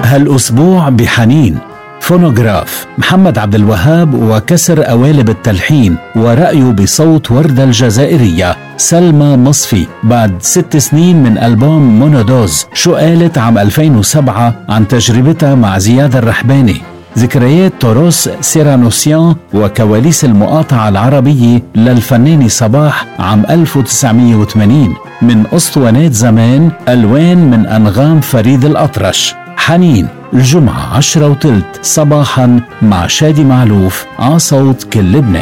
هالأسبوع بحنين، فونوغراف محمد عبد الوهاب وكسر قوالب التلحين ورأيه بصوت وردة الجزائرية. سلمى مصفي بعد 6 سنين من ألبوم مونودوز، شو قالت عام 2007 عن تجربتها مع زياد الرحباني. ذكريات تراث سيرانوسيان وكواليس المقاطعة العربية للفنان صباح عام 1980 من أسطوانات زمان، ألوان من أنغام فريد الأطرش. حنين الجمعة 10:15 صباحا مع شادي معلوف عصوت كل لبنان.